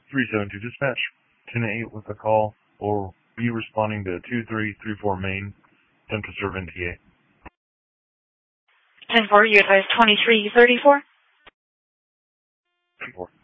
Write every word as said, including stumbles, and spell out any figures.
three seven two dispatch. ten eight with a call, or be responding to two three three four main. Attempt to serve N T A. ten four, you advise twenty-three thirty-four? ten four.